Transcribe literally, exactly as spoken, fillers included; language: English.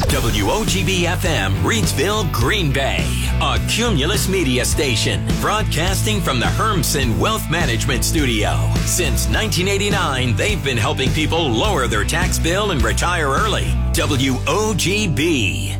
W O G B F M, Reidsville, Green Bay. A Cumulus Media station, broadcasting from the Hermson Wealth Management Studio. Since nineteen eighty-nine, they've been helping people lower their tax bill and retire early. W O G B.